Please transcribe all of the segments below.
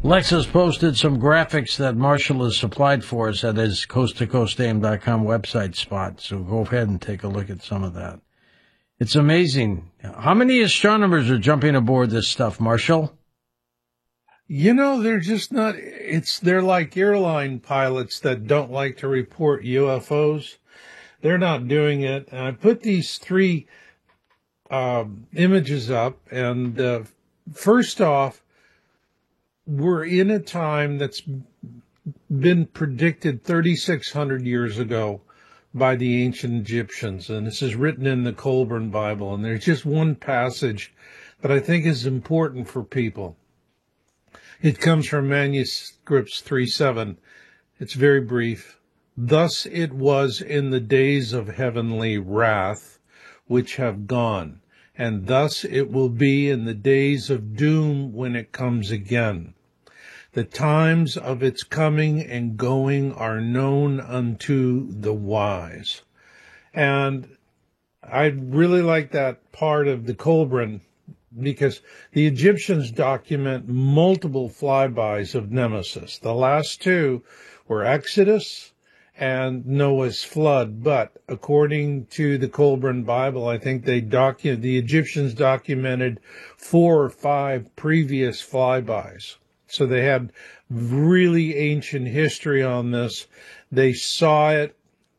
Lex has posted some graphics that Marshall has supplied for us at his coasttocoastam.com website spot, so go ahead and take a look at some of that. It's amazing. How many astronomers are jumping aboard this stuff, Marshall? You know, they're just not, they're like airline pilots that don't like to report UFOs. They're not doing it. And I put these three images up, and first off, we're in a time that's been predicted 3,600 years ago by the ancient Egyptians, and this is written in the Colburn Bible, and there's just one passage that I think is important for people. It comes from Manuscripts 3:7. It's very brief. Thus it was in the days of heavenly wrath, which have gone, and thus it will be in the days of doom when it comes again. The times of its coming and going are known unto the wise. And I really like that part of the Colburn, because the Egyptians document multiple flybys of Nemesis. The last two were Exodus and Noah's flood, but according to the Colburn Bible, I think the Egyptians documented 4 or 5 previous flybys. So they had really ancient history on this. They saw it.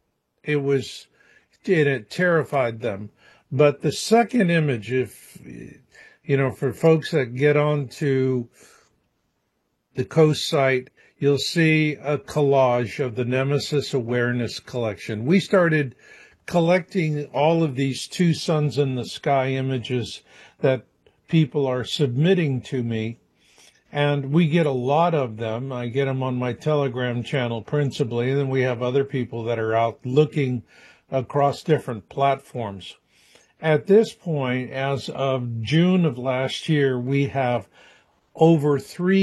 It terrified them. But the second image, for folks that get onto the coast site, you'll see a collage of the Nemesis Awareness Collection. We started collecting all of these two suns in the sky images that people are submitting to me, and we get a lot of them. I get them on my Telegram channel principally, and then we have other people that are out looking across different platforms. At this point, as of June of last year, we have over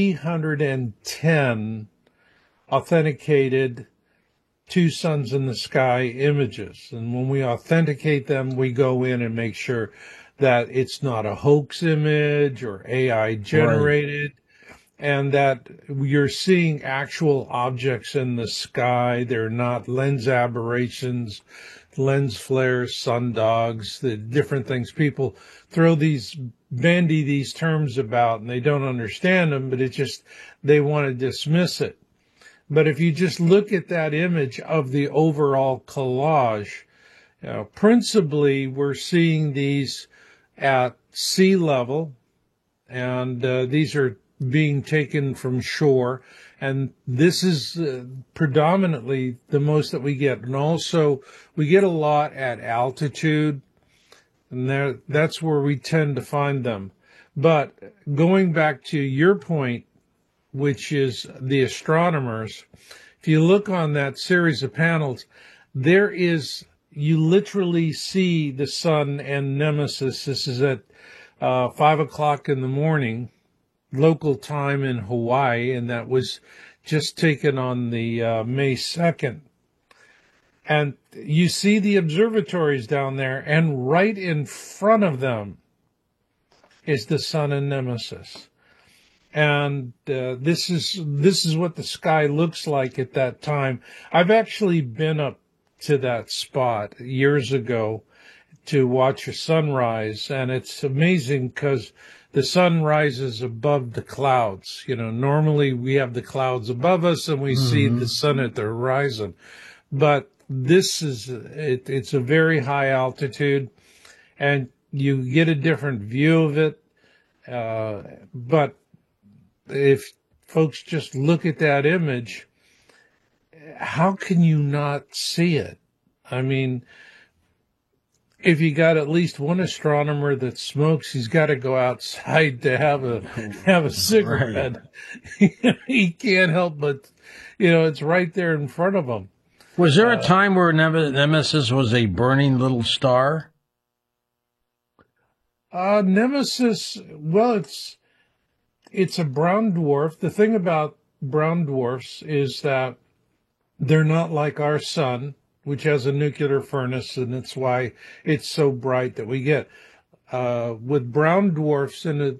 310 authenticated two suns in the sky images. And when we authenticate them, we go in and make sure that it's not a hoax image or AI generated, and that you're seeing actual objects in the sky. They're not lens aberrations, lens flares, sundogs, the different things. People bandy these terms about, and they don't understand them, but they want to dismiss it. But if you just look at that image of the overall collage, principally we're seeing these at sea level, and these are being taken from shore, and this is predominantly the most that we get. And also we get a lot at altitude, and that's where we tend to find them. But going back to your point, which is the astronomers, if you look on that series of panels, you literally see the sun and Nemesis. This is at 5 o'clock in the morning, local time in Hawaii, and that was just taken on the May 2nd. And you see the observatories down there, and right in front of them is the sun and Nemesis. And this is what the sky looks like at that time. I've actually been up to that spot years ago to watch a sunrise, and it's amazing because the sun rises above the clouds. Normally we have the clouds above us and we see the sun at the horizon, but it's a very high altitude, and you get a different view of it. But if folks just look at that image, how can you not see it? I mean, if you got at least one astronomer that smokes, he's got to go outside to have a cigarette. Right. He can't help but, it's right there in front of him. Was there a time where Nemesis was a burning little star? Nemesis, well, it's a brown dwarf. The thing about brown dwarfs is that they're not like our sun, which has a nuclear furnace, and it's why it's so bright that we get. With brown dwarfs, and